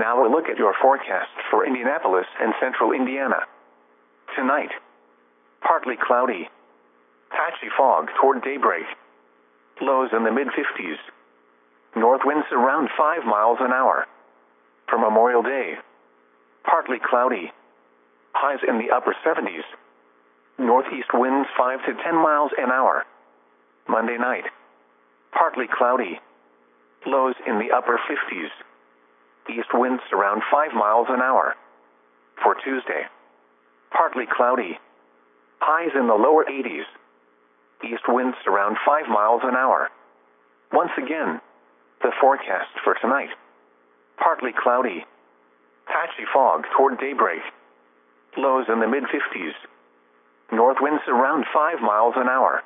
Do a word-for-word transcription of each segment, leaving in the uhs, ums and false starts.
Now a look at your forecast for Indianapolis and central Indiana. Tonight, partly cloudy. Patchy fog toward daybreak. Lows in the mid fifties. North winds around five miles an hour. For Memorial Day, partly cloudy. Highs in the upper seventies. Northeast winds five to ten miles an hour. Monday night, partly cloudy. Lows in the upper fifties. East winds around five miles an hour. For Tuesday, partly cloudy. Highs in the lower eighties. East winds around five miles an hour. Once again, the forecast for tonight. Partly cloudy. Patchy fog toward daybreak. Lows in the mid fifties. North winds around five miles an hour.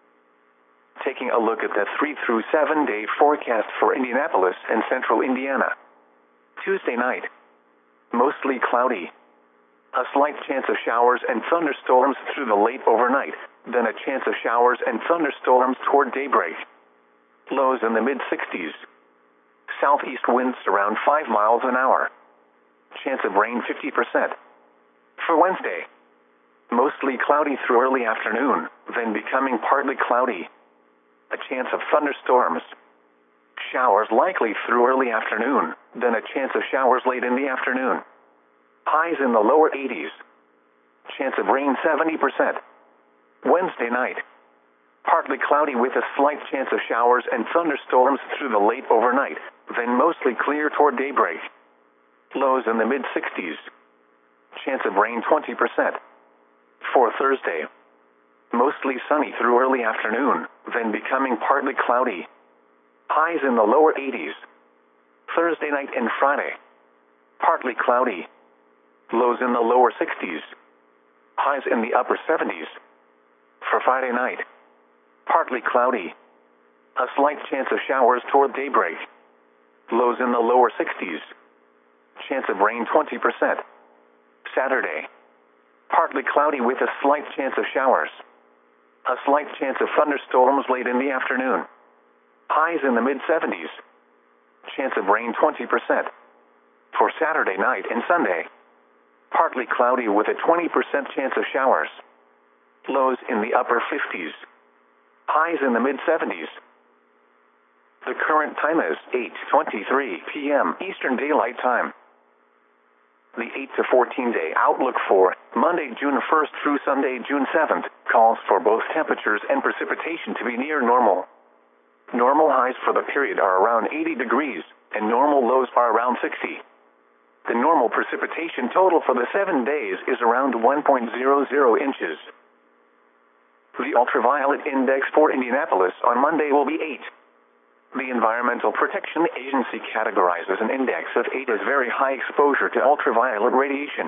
Taking a look at the three through seven day forecast for Indianapolis and central Indiana. Tuesday night, mostly cloudy. A slight chance of showers and thunderstorms through the late overnight, then a chance of showers and thunderstorms toward daybreak. Lows in the mid sixties. Southeast winds around five miles an hour. Chance of rain fifty percent. For Wednesday, mostly cloudy through early afternoon, then becoming partly cloudy. A chance of thunderstorms. Showers likely through early afternoon, then a chance of showers late in the afternoon. Highs in the lower eighties. Chance of rain seventy percent. Wednesday night, partly cloudy with a slight chance of showers and thunderstorms through the late overnight, then mostly clear toward daybreak. Lows in the mid sixties. Chance of rain twenty percent. For Thursday, mostly sunny through early afternoon, then becoming partly cloudy. Highs in the lower eighties. Thursday night and Friday, partly cloudy. Lows in the lower sixties. Highs in the upper seventies. For Friday night, partly cloudy. A slight chance of showers toward daybreak. Lows in the lower sixties. Chance of rain twenty percent. Saturday, partly cloudy with a slight chance of showers. A slight chance of thunderstorms late in the afternoon. Highs in the mid seventies. Chance of rain twenty percent. For Saturday night and Sunday, partly cloudy with a twenty percent chance of showers. Lows in the upper fifties. Highs in the mid seventies. The current time is eight twenty-three p m Eastern Daylight Time. The eight to fourteen day outlook for Monday, June first through Sunday, June seventh, calls for both temperatures and precipitation to be near normal. Normal highs for the period are around eighty degrees, and normal lows are around sixty. The normal precipitation total for the seven days is around one point zero zero inches. The ultraviolet index for Indianapolis on Monday will be eight. The Environmental Protection Agency categorizes an index of eight as very high exposure to ultraviolet radiation.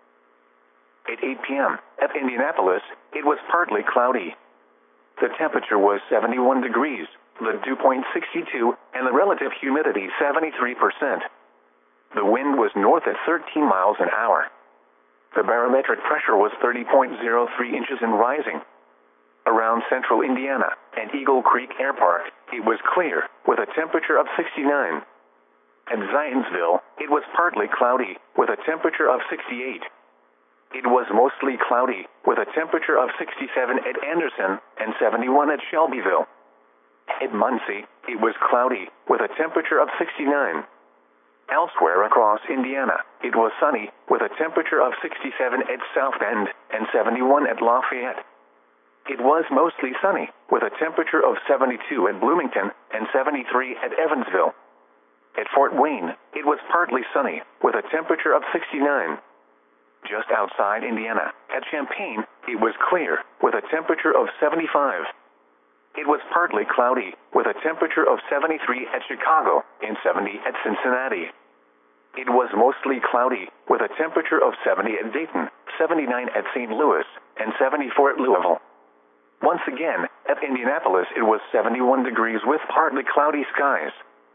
At eight p m at Indianapolis, it was partly cloudy. The temperature was seventy-one degrees, the dew point sixty-two, and the relative humidity seventy-three percent. The wind was north at thirteen miles an hour. The barometric pressure was thirty point zero three inches and rising. Around central Indiana and Eagle Creek Air Park, it was clear, with a temperature of sixty-nine. At Zionsville, it was partly cloudy, with a temperature of sixty-eight. It was mostly cloudy, with a temperature of sixty-seven at Anderson and seventy-one at Shelbyville. At Muncie, it was cloudy, with a temperature of sixty-nine. Elsewhere across Indiana, it was sunny, with a temperature of sixty-seven at South Bend and seventy-one at Lafayette. It was mostly sunny, with a temperature of seventy-two at Bloomington and seventy-three at Evansville. At Fort Wayne, it was partly sunny, with a temperature of sixty-nine. Just outside Indiana, at Champaign, it was clear, with a temperature of seventy-five. It was partly cloudy, with a temperature of seventy-three at Chicago and seventy at Cincinnati. It was mostly cloudy, with a temperature of seventy at Dayton, seventy-nine at Saint Louis, and seventy-four at Louisville. Once again, at Indianapolis it was seventy-one degrees with partly cloudy skies.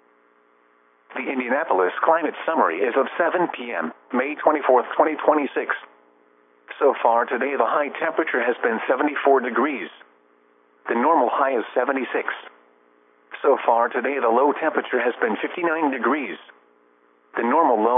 The Indianapolis Climate Summary is of seven p m, May twenty-fourth, twenty twenty-six. So far today the high temperature has been seventy-four degrees. The normal high is seventy-six. So far today the low temperature has been fifty-nine degrees. The normal low